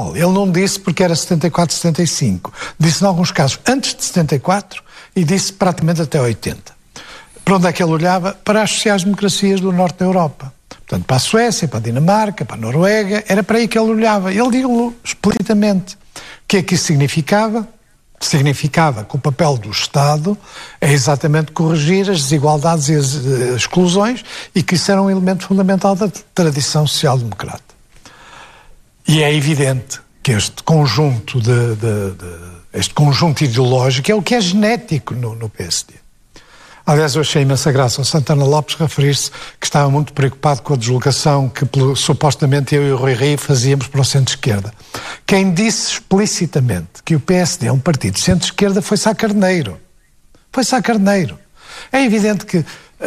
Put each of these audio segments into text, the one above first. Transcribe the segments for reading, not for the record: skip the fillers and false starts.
Ele não disse porque era 74, 75. Disse, em alguns casos, antes de 74 e disse praticamente até 80. Para onde é que ele olhava? Para as sociais-democracias do norte da Europa. Portanto, para a Suécia, para a Dinamarca, para a Noruega, era para aí que ele olhava. Ele disse explicitamente. O que é que isso significava? Significava que o papel do Estado é exatamente corrigir as desigualdades e as exclusões e que isso era um elemento fundamental da tradição social-democrata. E é evidente que este conjunto este conjunto ideológico é o que é genético no PSD. Aliás, eu achei imensa graça ao Santana Lopes referir-se que estava muito preocupado com a deslocação que supostamente eu e o Rui Rio fazíamos para o centro-esquerda. Quem disse explicitamente que o PSD é um partido de centro-esquerda foi Sá Carneiro. Foi Sá Carneiro. É evidente que...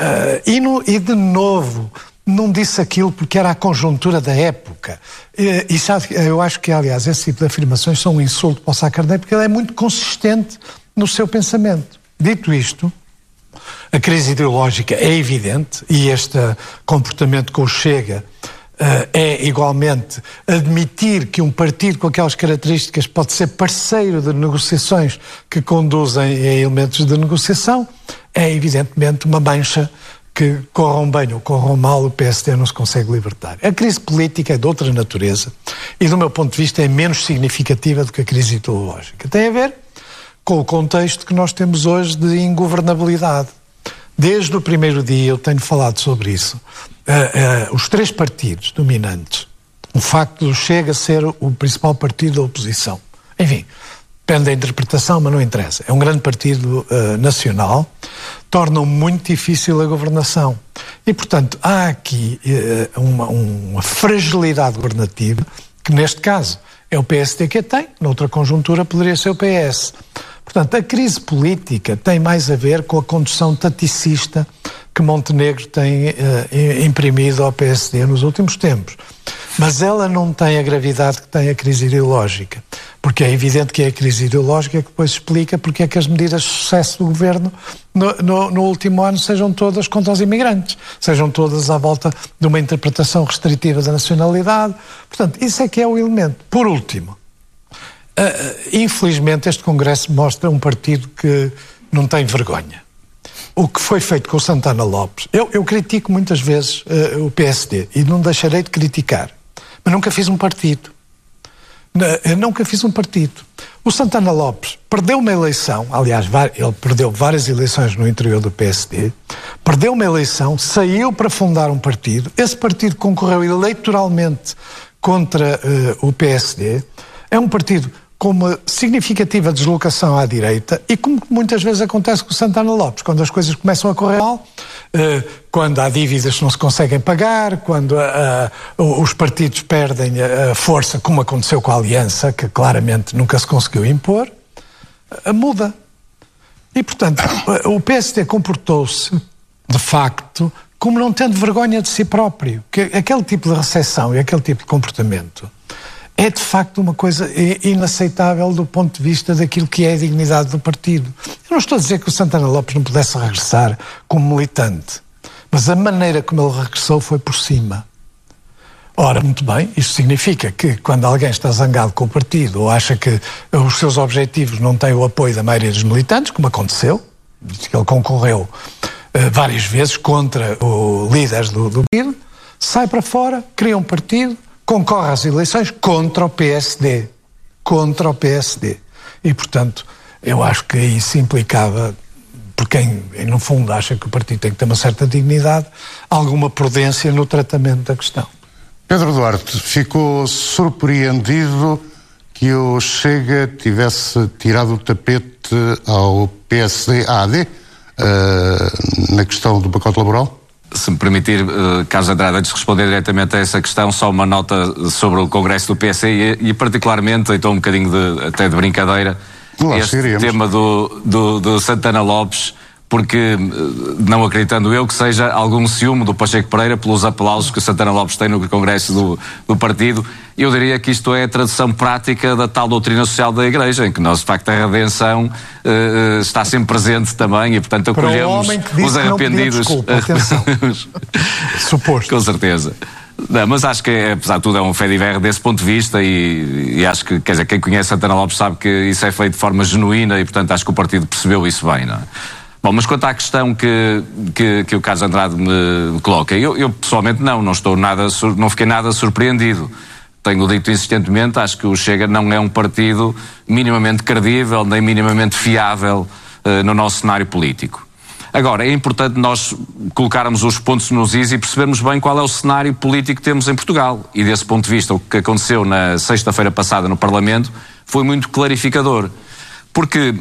E de novo, não disse aquilo porque era a conjuntura da época. Eu acho que, aliás, esse tipo de afirmações são um insulto para o Sá Carneiro porque ele é muito consistente no seu pensamento. Dito isto... A crise ideológica é evidente e este comportamento com o Chega é igualmente admitir que um partido com aquelas características pode ser parceiro de negociações que conduzem a elementos de negociação, é evidentemente uma mancha que, corram bem ou corram mal, o PSD não se consegue libertar. A crise política é de outra natureza e, do meu ponto de vista, é menos significativa do que a crise ideológica. Tem a ver com o contexto que nós temos hoje de ingovernabilidade. Desde o primeiro dia eu tenho falado sobre isso. Os três partidos dominantes, o facto do Chega ser o principal partido da oposição, enfim, depende da interpretação, mas não interessa. É um grande partido nacional, tornam muito difícil a governação. E, portanto, há aqui uma fragilidade governativa que, neste caso, é o PSD que a tem, noutra conjuntura poderia ser o PS. Portanto, a crise política tem mais a ver com a condução taticista que Montenegro tem imprimido ao PSD nos últimos tempos. Mas ela não tem a gravidade que tem a crise ideológica. Porque é evidente que é a crise ideológica que depois explica porque é que as medidas de sucesso do governo no último ano sejam todas contra os imigrantes, sejam todas à volta de uma interpretação restritiva da nacionalidade. Portanto, isso é que é o elemento. Por último, infelizmente este Congresso mostra um partido que não tem vergonha. O que foi feito com o Santana Lopes, eu critico muitas vezes o PSD e não deixarei de criticar, mas nunca fiz um partido. Eu nunca fiz um partido. O Santana Lopes perdeu uma eleição, aliás, ele perdeu várias eleições no interior do PSD, perdeu uma eleição, saiu para fundar um partido, esse partido concorreu eleitoralmente contra o PSD, é um partido com uma significativa deslocação à direita e como muitas vezes acontece com o Santana Lopes, quando as coisas começam a correr mal, quando há dívidas que não se conseguem pagar, quando os partidos perdem a força, como aconteceu com a Aliança, que claramente nunca se conseguiu impor, muda. E, portanto, o PSD comportou-se, de facto, como não tendo vergonha de si próprio. Que aquele tipo de recepção e aquele tipo de comportamento é de facto uma coisa inaceitável do ponto de vista daquilo que é a dignidade do partido. Eu não estou a dizer que o Santana Lopes não pudesse regressar como militante, mas a maneira como ele regressou foi por cima. Ora, muito bem, isto significa que quando alguém está zangado com o partido ou acha que os seus objetivos não têm o apoio da maioria dos militantes, como aconteceu, que ele concorreu várias vezes contra os líderes do partido, sai para fora, cria um partido, concorre às eleições contra o PSD. Contra o PSD. E, portanto, eu acho que isso implicava, por quem, no fundo, acha que o partido tem que ter uma certa dignidade, alguma prudência no tratamento da questão. Pedro Duarte, ficou surpreendido que o Chega tivesse tirado o tapete ao PSD-AD na questão do pacote laboral? Se me permitir, Carlos Andrade, antes de responder diretamente a essa questão, só uma nota sobre o Congresso do PS e particularmente, então um bocadinho até de brincadeira, este tema do Santana Lopes, porque não acreditando eu que seja algum ciúme do Pacheco Pereira pelos aplausos que o Santana Lopes tem no Congresso do partido, eu diria que isto é a tradução prática da tal doutrina social da Igreja, em que nós, de facto, a redenção está sempre presente também e, portanto, acolhemos os arrependidos. Suposto. Com certeza. Não, mas acho que, apesar de tudo, é um fait divers desse ponto de vista e acho que, quer dizer, quem conhece Santana Lopes sabe que isso é feito de forma genuína e, portanto, acho que o partido percebeu isso bem, não é? Bom, mas quanto à questão que o Carlos Andrade me coloca, eu pessoalmente não fiquei nada surpreendido. Tenho dito insistentemente, acho que o Chega não é um partido minimamente credível, nem minimamente fiável no nosso cenário político. Agora, é importante nós colocarmos os pontos nos is e percebermos bem qual é o cenário político que temos em Portugal. E desse ponto de vista, o que aconteceu na sexta-feira passada no Parlamento foi muito clarificador. Porque,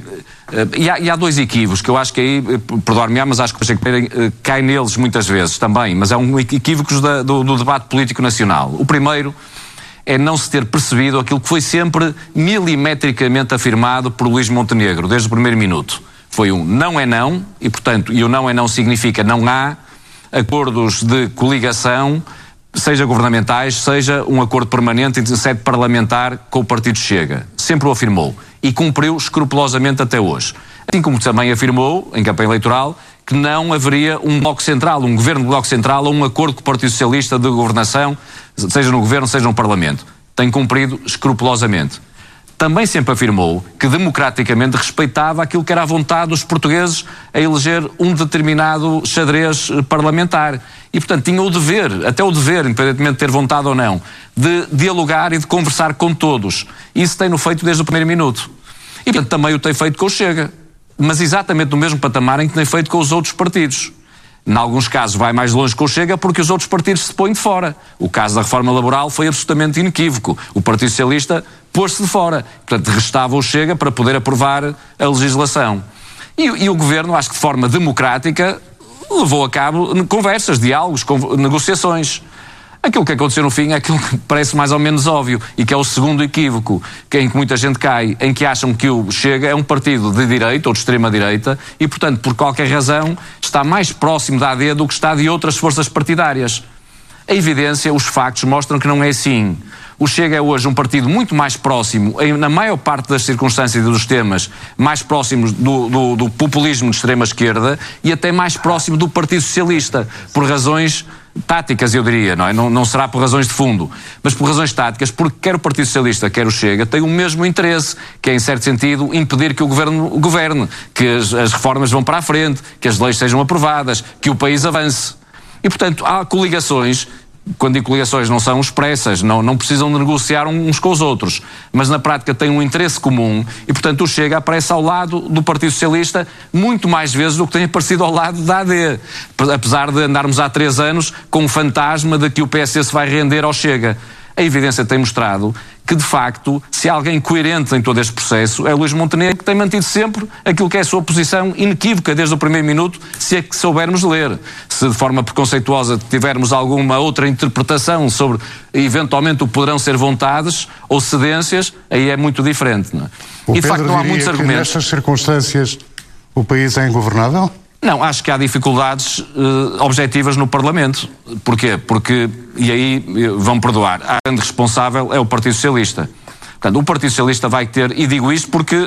e há dois equívocos que eu acho que aí, perdoar-me, mas acho que o Chega cai neles muitas vezes também, mas é um equívocos do debate político nacional. O primeiro é não se ter percebido aquilo que foi sempre milimetricamente afirmado por Luís Montenegro, desde o primeiro minuto. Foi um não é não, e portanto, o não é não significa não há acordos de coligação, seja governamentais, seja um acordo permanente em sede parlamentar com o Partido Chega. Sempre o afirmou e cumpriu escrupulosamente até hoje. Assim como também afirmou, em campanha eleitoral, que não haveria um bloco central, um governo de bloco central ou um acordo com o Partido Socialista de governação, seja no governo, seja no Parlamento. Tem cumprido escrupulosamente. Também sempre afirmou que democraticamente respeitava aquilo que era a vontade dos portugueses a eleger um determinado xadrez parlamentar. E, portanto, tinha o dever, independentemente de ter vontade ou não, de dialogar e de conversar com todos. Isso tem-no feito desde o primeiro minuto. E, portanto, também o tem feito com o Chega. Mas exatamente no mesmo patamar em que tem feito com os outros partidos. Em alguns casos vai mais longe com o Chega porque os outros partidos se põem de fora. O caso da reforma laboral foi absolutamente inequívoco. O Partido Socialista pôs-se de fora. Portanto, restava o Chega para poder aprovar a legislação. E o Governo, acho que de forma democrática, levou a cabo conversas, diálogos, negociações. Aquilo que aconteceu no fim é aquilo que parece mais ou menos óbvio e que é o segundo equívoco em que muita gente cai, em que acham que o Chega é um partido de direita ou de extrema-direita e, portanto, por qualquer razão, está mais próximo da AD do que está de outras forças partidárias. A evidência, os factos mostram que não é assim. O Chega é hoje um partido muito mais próximo, na maior parte das circunstâncias e dos temas, mais próximos do populismo de extrema-esquerda e até mais próximo do Partido Socialista, por razões táticas, eu diria, não é? Não será por razões de fundo, mas por razões táticas, porque quer o Partido Socialista, quer o Chega, têm o mesmo interesse, que é, em certo sentido, impedir que o Governo governe, que as reformas vão para a frente, que as leis sejam aprovadas, que o país avance. E, portanto, há coligações, quando digo coligações não são expressas, não precisam de negociar uns com os outros, mas na prática têm um interesse comum e, portanto, o Chega aparece ao lado do Partido Socialista muito mais vezes do que tem aparecido ao lado da AD, apesar de andarmos há 3 anos com o fantasma de que o PSD se vai render ao Chega. A evidência tem mostrado que, de facto, se há alguém coerente em todo este processo, é Luís Montenegro, que tem mantido sempre aquilo que é a sua posição inequívoca desde o primeiro minuto, se é que soubermos ler. Se de forma preconceituosa tivermos alguma outra interpretação sobre, eventualmente, o que poderão ser vontades ou cedências, aí é muito diferente. Não é? E, de facto, não há muitos argumentos. Nestas circunstâncias, o país é ingovernável? Não, acho que há dificuldades objetivas no Parlamento. Porquê? Porque, e aí vão perdoar, a grande responsável é o Partido Socialista. Portanto, o Partido Socialista vai ter, e digo isto porque,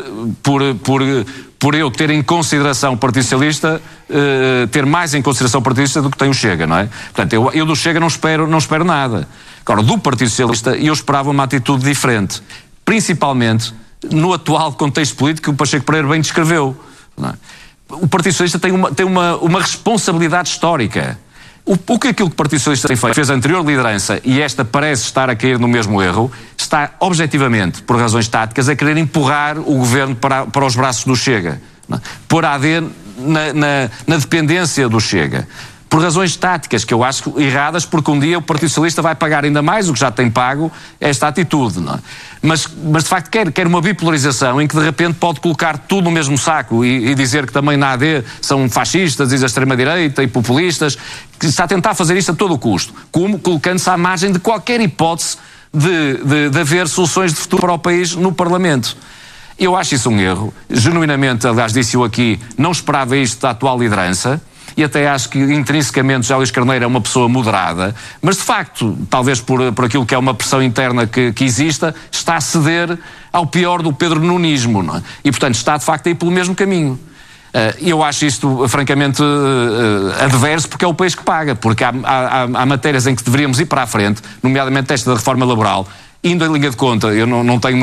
por eu ter em consideração o Partido Socialista, ter mais em consideração o Partido Socialista do que tem o Chega, não é? Portanto, eu do Chega não espero nada. Agora, do Partido Socialista, eu esperava uma atitude diferente. Principalmente no atual contexto político que o Pacheco Pereira bem descreveu, não é? O Partido Socialista tem uma responsabilidade histórica. Aquilo que o Partido Socialista tem feito, fez a anterior liderança, e esta parece estar a cair no mesmo erro, está objetivamente, por razões táticas, a querer empurrar o governo para os braços do Chega. Pôr a AD na dependência do Chega. Por razões táticas, que eu acho erradas, porque um dia o Partido Socialista vai pagar ainda mais do que já tem pago esta atitude. Não é? Mas de facto quer uma bipolarização em que de repente pode colocar tudo no mesmo saco e dizer que também na AD são fascistas e da extrema-direita e populistas, que está a tentar fazer isto a todo o custo, como colocando-se à margem de qualquer hipótese de haver soluções de futuro para o país no Parlamento. Eu acho isso um erro. Genuinamente, aliás, disse eu aqui, não esperava isto da atual liderança. E até acho que intrinsecamente já Luís Carneiro é uma pessoa moderada, mas de facto, talvez por aquilo que é uma pressão interna que exista, está a ceder ao pior do Pedro Nunismo, não é? E portanto está de facto a ir pelo mesmo caminho. Eu acho isto francamente adverso, porque é o país que paga, porque há matérias em que deveríamos ir para a frente, nomeadamente esta da reforma laboral, indo em linha de conta. Eu não tenho